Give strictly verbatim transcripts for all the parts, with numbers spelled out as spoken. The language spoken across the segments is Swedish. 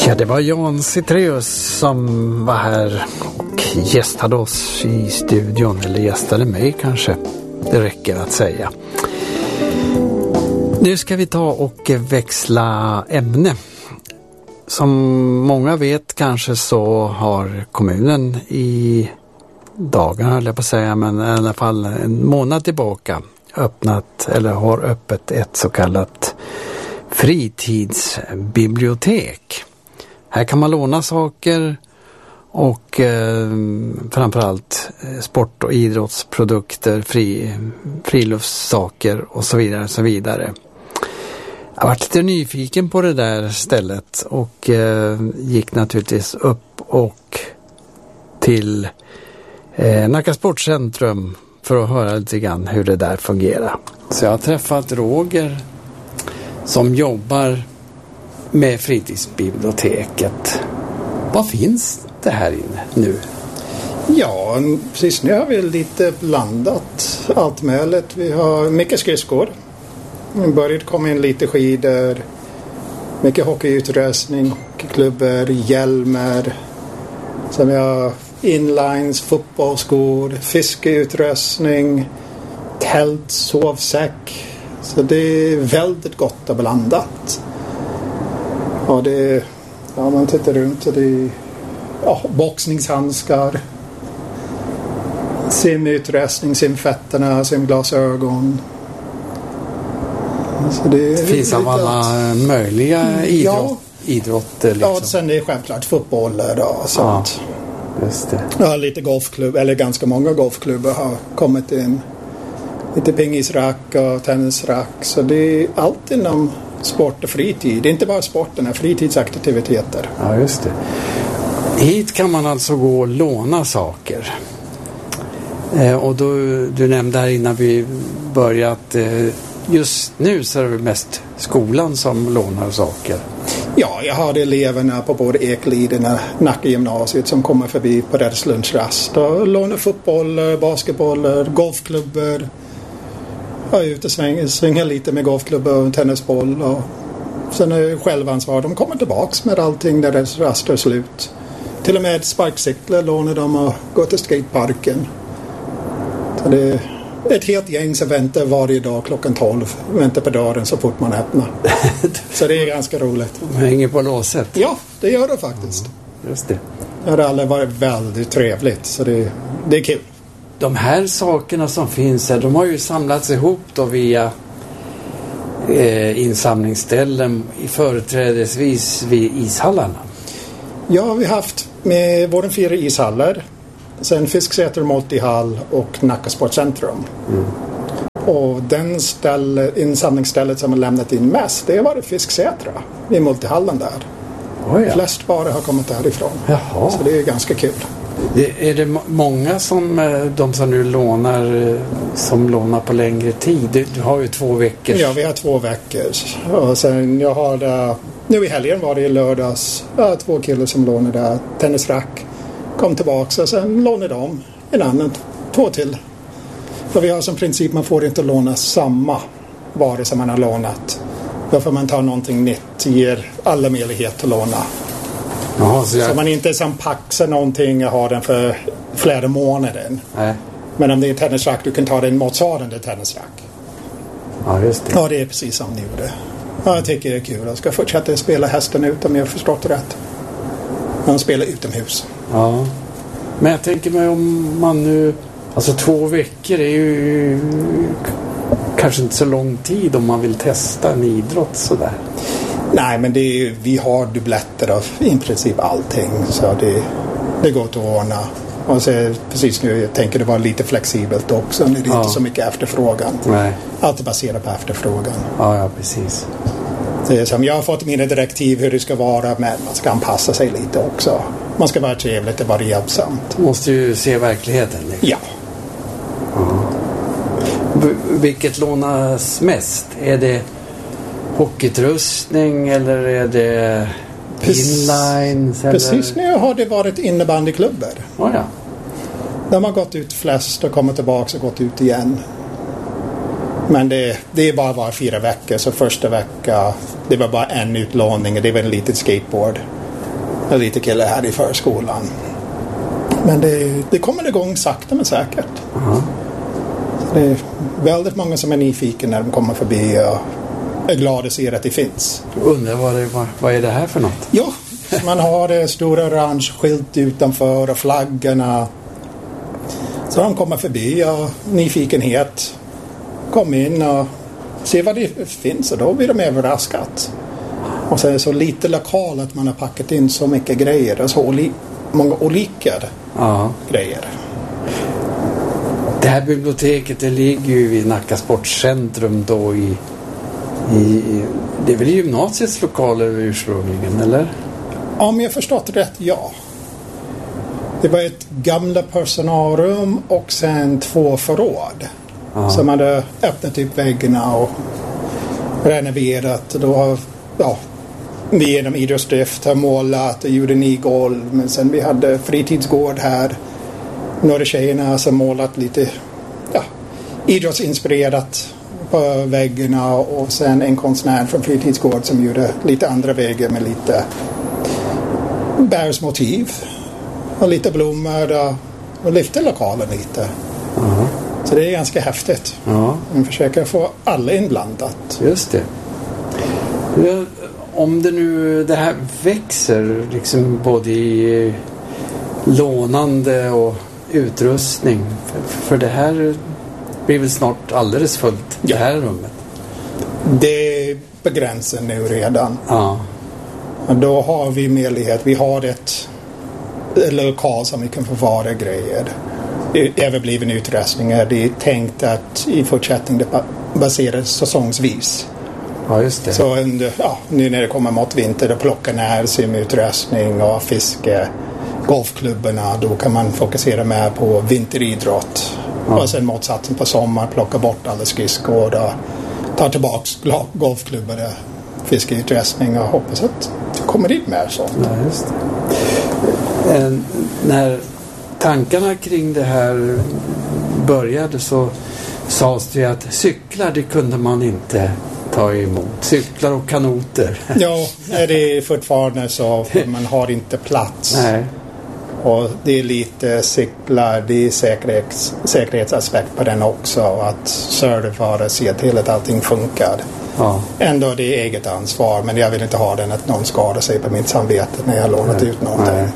Ja, det var Jan Citreus som var här och gästade oss i studion, eller gästade mig kanske, det räcker att säga. Nu ska vi ta och växla ämne. Som många vet kanske så har kommunen i dagarna, eller på att säga, men i alla fall en månad tillbaka öppnat, eller har öppet ett så kallat fritidsbibliotek. Här kan man låna saker och eh, framförallt sport- och idrottsprodukter, fri, friluftssaker och så vidare och så vidare. Jag var lite nyfiken på det där stället och eh, gick naturligtvis upp och till eh, Nacka Sportcentrum för att höra lite grann hur det där fungerar. Så jag har träffat Roger som jobbar med fritidsbiblioteket. Vad finns det här inne nu? Ja, precis nu har vi lite blandat allt möjligt. Vi har mycket skridskor. Vi började komma in lite skidor, mycket hockeyutrustning, hockeyklubbor, hjälmar. Sen vi har inlines, fotbollsskor, fiskeutrustning, tält, sovsäck. Så det är väldigt gott och blandat. Och det, ja, man tittar runt och det är ja, boxningshandskar, simutrustning, simfötterna, simglasögon. Så det, det finns av alla möjliga idrott, ja, idrotter. Liksom. Ja, sen är det självklart fotboller och sånt. Ja, just det. Ja, lite golfklubb, eller ganska många golfklubbar har kommit in. Lite pingisrack och tennisrack. Så det är allt inom sport och fritid. Det är inte bara sporten, det är fritidsaktiviteter. Ja, just det. Hit kan man alltså gå och låna saker. Eh, och då, du nämnde här innan vi börjat, eh, just nu så är det mest skolan som lånar saker. Ja, jag har eleverna på både Ekliden och Nacka gymnasiet som kommer förbi på deras lunchrast och lånar fotboll, basketboll, golfklubbor. Jag är ute och svänger, svänger lite med golfklubbor och tennisboll. Och sen är det självansvar. De kommer tillbaks med allting när deras rast är slut. Till och med sparkcyklar lånar de och går till skateparken. Så det är ett helt gäng som väntar varje dag klockan tolv. Väntar på dörren så fort man öppnar. Så det är ganska roligt. De hänger på låset. Ja, det gör det faktiskt. Mm, just det. Det har alla varit väldigt trevligt. Så det, det är kul. De här sakerna som finns här, de har ju samlats ihop då via eh, insamlingsställen i företrädesvis vid ishallarna. Ja, vi har haft med våra fyra ishallar. Sen Fisksäter multihall och Nacka Sportcentrum. Mm. Och den ställ, insamlingsstället som har lämnat in mest, det har varit Fisksätra i multihallen där. Oh ja. Flest bara har kommit därifrån. Jaha. Så det är ganska kul. Det, är det många som de som nu lånar som lånar på längre tid? Du, du har ju två veckor. Ja, vi har två veckor. Och sen jag har det, nu i helgen var det i lördags. Jag har två killar som lånade tennisrack. Kom tillbaka och sen lånade de en annan, två till. För vi har som princip, man får inte låna samma vare som man har lånat. Då får man ta någonting nytt, ger alla möjlighet att låna. Jaha, så, jag... så man inte som paxar någonting och har den för flera månader. Nej. Men om det är en tennisrack, du kan ta den motsvarande tennisrack. Ja, just det. Ja, det är precis som ni gjorde. Ja, jag tycker det är kul. Jag ska fortsätta spela hästen ut om jag har förstått det rätt. Man spelar utomhus. Ja. Men jag tänker mig om man nu... Alltså två veckor är ju kanske inte så lång tid om man vill testa en idrott sådär. Nej, men det är, vi har dubbletter av i princip allting. Så det, det går att ordna. Och så precis nu, jag tänker det var lite flexibelt också. Det är ja. inte så mycket efterfrågan. Nej. Allt är baserat på efterfrågan. Ja, ja, precis. Det är som jag har fått mina direktiv hur det ska vara, men man ska anpassa sig lite också. Man ska vara trevligt och vara hjälpsamt. Måste ju se verkligheten. Liksom. Ja. ja. V- vilket lånas mest? Är det hockeyutrustning eller är det inlines? Eller? Precis nu har det varit innebandyklubbar. Oh, ja. De har gått ut flest och kommit tillbaka och gått ut igen. Men det, det är bara var fyra veckor. Så första vecka, det var bara en utlåning och det var en liten skateboard. en liten kille här i förskolan. Men det, det kommer igång sakta men säkert. Uh-huh. Det är väldigt många som är nyfiken när de kommer förbi och är glada att se att det finns. Undrar vad, det, vad, vad är det här för något? Ja, man har det stora orange skylt utanför och flaggorna. Så de kommer förbi och nyfikenhet. Kom in och se vad det finns och då blir de överraskat. Och sen är det så lite lokal att man har packat in så mycket grejer och så oli- många olika ja. grejer. Det här biblioteket det ligger ju vid Nacka Sportcentrum då i, i det är väl gymnasiets lokaler ursprungligen, eller? Om jag förstått rätt, ja. Det var ett gamla personalrum och sen två förråd. Aha. Som hade öppnat upp väggarna och renoverat. Då har, ja, vi genom idrottsdrift har målat och gjorde ny golv. Men sen vi hade fritidsgård här. Några tjejerna som målat lite ja, idrottsinspirerat på väggarna. Och sen en konstnär från fritidsgård som gjorde lite andra väggar med lite bärsmotiv. Och lite blommor och, och lyfte lokalen lite. Uh-huh. Så det är ganska häftigt. Uh-huh. Man försöker få alla inblandat. Just det. Ja, om det nu det här växer liksom både i lånande och utrustning. För, för det här blir väl snart alldeles fullt, ja. Det här rummet. Det är på gränsen nu redan. Ja. Och då har vi möjlighet. Vi har ett lokal som vi kan förvara grejer. Överbliven utrustningar. Det är tänkt att i fortsättningen det baseras säsongsvis. Ja, just det. Så under, ja, nu när det kommer mot vinter och plockar ner simutrustning och fiske, golfklubbarna, då kan man fokusera mer på vinteridrott. Ja. Och sen motsatsen på sommar, plocka bort alla skridskor och ta tillbaka golfklubbar, fiskeutrustning och hoppas att det kommer dit mer sånt. Ja, just det. Eh, när tankarna kring det här började så sades det att cyklar det kunde man inte ta emot. Cyklar och kanoter. Ja, det är fortfarande så. Man har inte plats. Nej. Och det är lite cyklar, det är säkerhets, säkerhetsaspekt på den också. Att serva och se till att allting funkar. Ja. Ändå det är eget ansvar, men jag vill inte ha den att någon skadar sig på mitt samvete när jag har lånat Nej. ut någonting. Nej.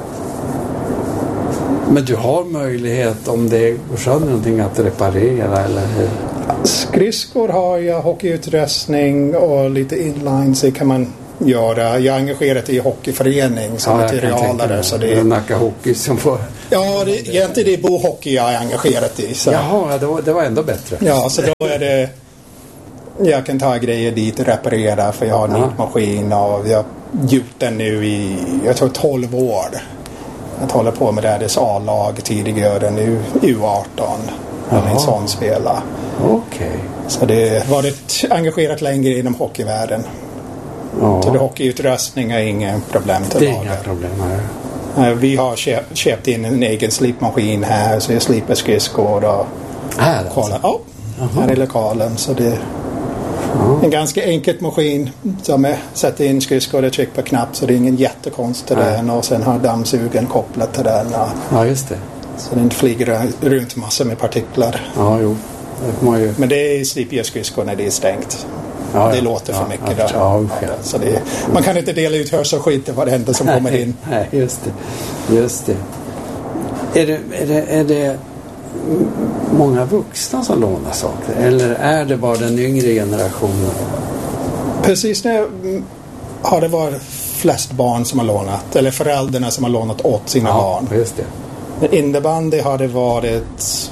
Men du har möjlighet om det går sönder någonting att reparera, eller hur? Skridskor har jag, hockeyutrustning och lite inline så kan man göra. Jag är engagerad i hockeyförening som ja, materialare. Så det är Nacka Hockey som får... Ja, det, egentligen det är bohockey jag är engagerad i. Så. Jaha, det var, det var ändå bättre. Ja, så då är det... Jag kan ta grejer dit och reparera för jag har en nitmaskin och jag har gjort den nu i, jag tror tolv år. Jag håller på med det A-lag tidigare, nu U arton. När min son spelar. Okej. Okay. Så det har varit engagerat längre inom hockeyvärlden. Ja. Så det hockeyutrustning är inga problem till Det är inga problem här. Vi har köpt, köpt in en egen slipmaskin här så jag slipar skridskor och här kolla. Ja, här i lokalen. Så det är ja. en ganska enkel maskin som är sätter in skridskor och trycker på knapp så det är ingen jättekonst till den och sen har dammsugen kopplat till den. Och, ja, just det. Så den flyger runt massor med partiklar. Ja, jo. Det man ju... Men det är slipar skridskor när det är stängt. Ja, det ja. låter för ja, mycket ja, där. Ja, ja. Så det är, man kan inte dela ut hörselskit till varenda som kommer in. Nej, just det. Just det. Är det, är det, är det många vuxna som lånar saker? Eller är det bara den yngre generationen? Precis nu har det varit flest barn som har lånat. Eller föräldrarna som har lånat åt sina ja, barn. Just det. Men innebandy har det varit...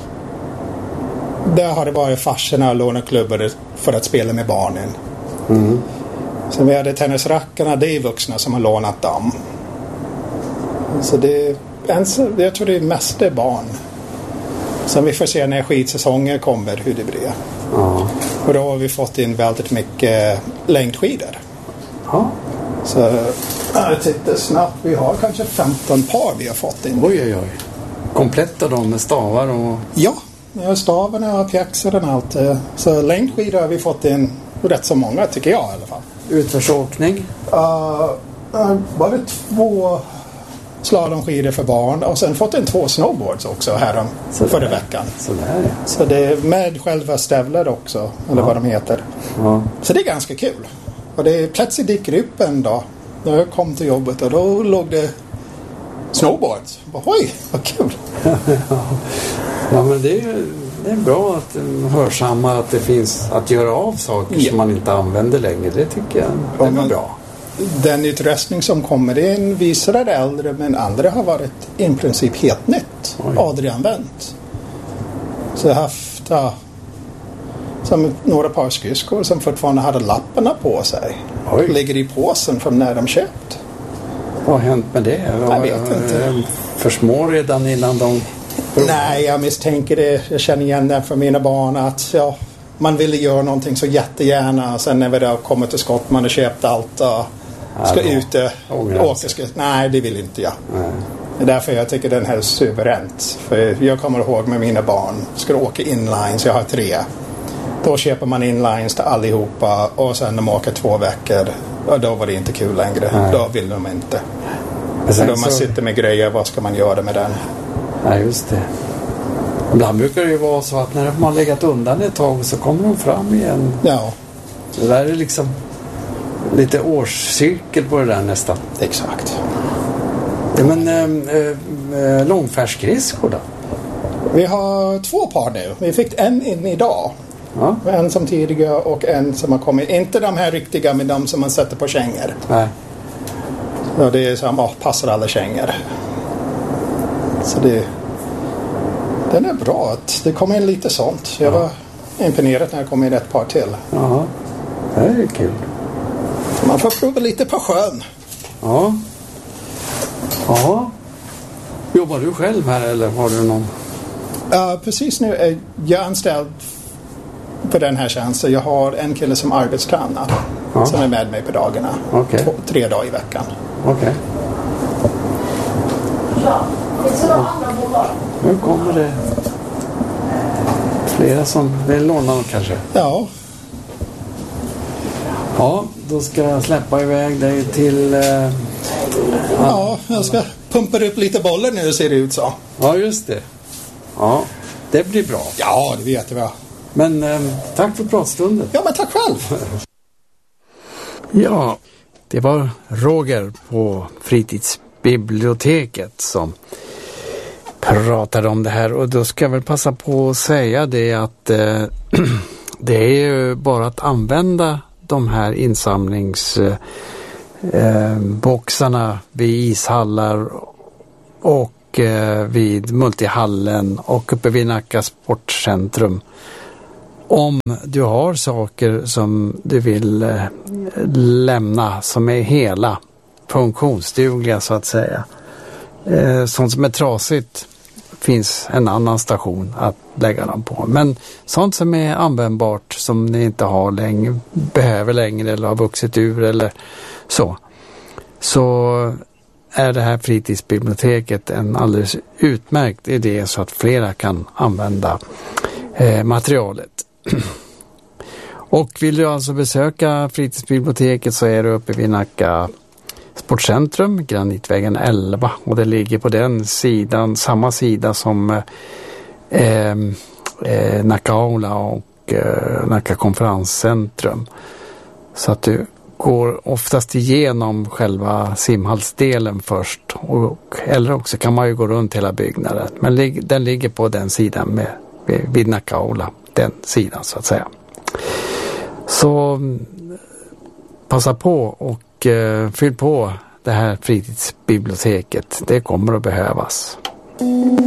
Där har det varit farsorna och lånat klubbar för att spela med barnen. Mm. Sen vi hade tennisrackarna, det är vuxna som har lånat dem. Så det jag tror det är mest det barn. Sen vi får se när skidsäsongen kommer hur det blir. Ja. Och då har vi fått in väldigt mycket längdskidor. Ja. Så jag tittar snabbt, vi har kanske femton par vi har fått in. Oj, oj, oj. Kompletta dem med stavar och... Ja. Ja, stavarna och pjäxor och allt. Så längdskidor har vi fått in rätt så många tycker jag i alla fall. Utförsåkning? Uh, uh, bara två slalomskidor för barn och sen fått en två snowboards också här om förra veckan. Så där, ja. Så det är med själva stävlar också, eller ja. vad de heter. Ja. Så det är ganska kul. Och det är plötsligt dyker upp en dag när jag kom till jobbet och då låg det snowboards. Oj, vad kul! Ja, men det är, det är bra att hörsamma att det finns att göra av saker ja. som man inte använder längre. Det tycker jag det är man, bra. Den utrustning som kommer in visar det äldre, men andra har varit i princip helt nytt. Oj. Aldrig använt. Så jag har haft ja, som några par skridskor som fortfarande hade lapparna på sig. Oj. Ligger i påsen från när de köpt. Vad har hänt med det? Jag vet inte. För små redan innan de... Nej, jag misstänker det. Jag känner igen det för mina barn att ja, man ville göra någonting så jättegärna. Sen när vi då kommer till skott, man har köpt allt och ska ja, ut och åka. Ska, nej, det vill inte jag. Nej. Det är därför jag tycker den här är suveränt. För jag kommer ihåg med mina barn. Ska åka inlines, jag har tre. Då köper man inlines till allihopa och sen de åker två veckor. Och då var det inte kul längre. Nej. Då vill de inte. Så då man sitter med grejer, vad ska man göra med den? Ja, just det. Ibland brukar det ju vara så att när man har legat undan ett tag så kommer de fram igen. Ja. Så där är det liksom lite årscykel på det där nästan. Exakt. Ja, men äh, äh, långfärdsskridskor då? Vi har två par nu. Vi fick en in idag. Ja. En som tidigare och en som har kommit. Inte de här riktiga, men de som man sätter på kängor. Nej. Ja, det är som oh, passar alla kängor. Så det den är bra att det kommer in lite sånt. Jag ja. var imponerad när jag kom in ett par till. Ja, det är kul. Man får prova lite på sjön. Ja. Ja. Jobbar du själv här eller har du någon? Ja, uh, precis nu är jag anställd på den här tjänsten. Jag har en kille som arbetstränar ja. som är med mig på dagarna. Okay. Två, tre dagar i veckan. Okej. Okay. Ja. Nu kommer det flera som vill låna något kanske. Ja. Ja, då ska jag släppa iväg dig till... Eh, ja, jag ska pumpa upp lite bollar nu, ser det ut så. Ja, just det. Ja, det blir bra. Ja, det vet jag. Men eh, tack för pratstunden. Ja, men tack själv. Ja, det var Roger på fritidsbiblioteket som pratade om det här. Och då ska jag väl passa på att säga det att eh, det är ju bara att använda de här insamlingsboxarna eh, vid ishallar och eh, vid multihallen och uppe vid Nacka sportcentrum. Om du har saker som du vill eh, lämna som är hela, funktionsdugliga så att säga. Eh, sånt som är trasigt finns en annan station att lägga dem på. Men sånt som är användbart som ni inte har längre, behöver längre eller har vuxit ur eller så. Så är det här fritidsbiblioteket en alldeles utmärkt idé så att flera kan använda eh, materialet. Och vill du alltså besöka fritidsbiblioteket så är du uppe vid Nacka sportcentrum, Granitvägen elva, och det ligger på den sidan, samma sida som eh, eh, Nacka Aula och eh, Nacka konferenscentrum. Så att du går oftast igenom själva simhallsdelen först och, eller också kan man ju gå runt hela byggnaden. Men lig, den ligger på den sidan med, vid Nacka Aula, den sidan så att säga. Så passa på och eh, fyll på det här fritidsbiblioteket. Det kommer att behövas.